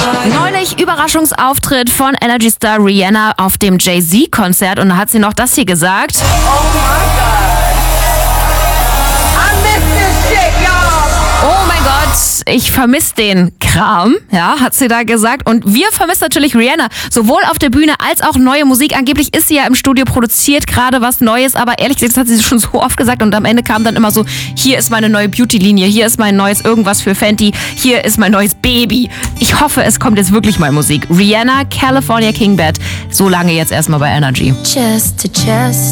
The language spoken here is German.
Neulich Überraschungsauftritt von Energy Star Rihanna auf dem Jay-Z-Konzert und da hat sie noch das hier gesagt. Oh mein Gott, ich vermisse den Kram, ja, hat sie da gesagt. Und wir vermissen natürlich Rihanna, sowohl auf der Bühne als auch neue Musik. Angeblich ist sie ja im Studio, produziert gerade was Neues, aber ehrlich gesagt, das hat sie schon so oft gesagt und am Ende kam dann immer so, hier ist meine neue Beauty-Linie, hier ist mein neues irgendwas für Fenty, hier ist mein neues Baby. Ich hoffe, es kommt jetzt wirklich mal Musik. Rihanna, California King Bed, so lange jetzt erstmal bei Energy. Chest to chest.